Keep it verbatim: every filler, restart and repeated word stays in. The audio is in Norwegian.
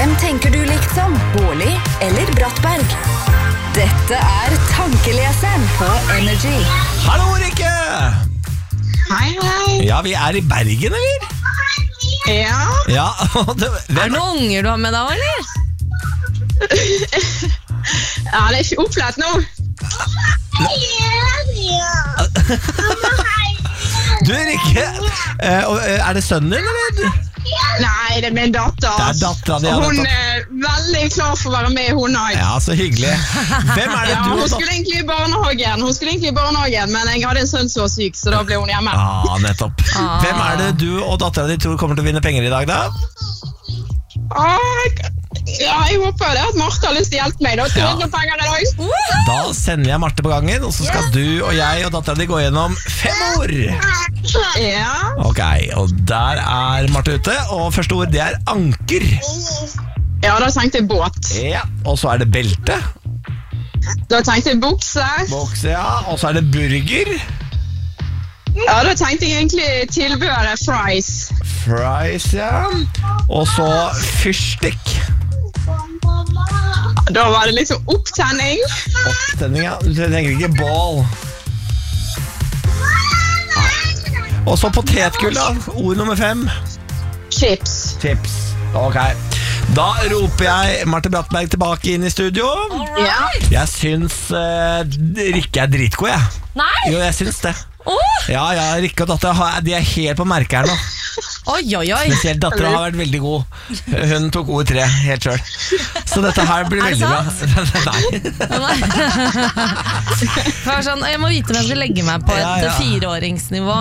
Hvem tenker du likt som? Bårli eller Brattberg? Dette er Tankeleseren på Energy. Hallo, Rikke! Hei, hei. Ja, vi er i Bergen, eller? Ja. Ja, og det, Er det noen unger du har med deg, eller? Ja, det er ikke opplært nå. Du, Rikke, eh, og, eh, er det sønnen din, eller? Nei, det er min datter. Det er datteren, ja, Hun datter. er veldig klar for å være med, hun også. Ja, så hyggelig. Hvem er det Ja, du hun og skulle egentlig i barnehagen, hun skulle egentlig i barnehagen, men jeg hadde en sønn som var syk, så da ble hun hjemme. Ja, nettopp. Ah. Hvem er det du og datteren din tror kommer til å vinne penger i dag, da? Ah, ja, jeg håper det at Martha har lyst til å hjelpe meg, da tror Ja. jeg noen penger i dag. Da sender jeg Marte på gangen, og så skal du og jeg og datteren din gå gjennom fem ord. Ja. Ok, og der er Marte ute, og første ord det er anker. Ja, da tenkte jeg båt. Ja, og så er det belte. Da tenkte jeg bukse. Bokse, ja, og så er det burger. Ja, da tenkte jeg egentlig tilbehøret fries. Fries, ja. Og så fyrstikk. Da var det liksom opptenning. Opptenning, ja. Du tenker ikke ball. Og så potetgull, da. Ord nummer fem. Chips. Tips. Ok. Da roper jeg Marte Brattberg tilbake inn i studio. Ja. Jeg syns uh, Rikke er dritgod, jeg. Nei! Jo, jeg syns det. Åh! Ja, ja, Rikke og datter har- de er helt på merket her nå. Oi, oi, oi. Spesielt datteren har vært veldig god. Hun tok ord tre helt selv. Så dette her blir Er det veldig bra. Nei. Nei. For sånn, jeg må vite hvem jeg skal legge meg på et Ja, ja. fireåringsnivå.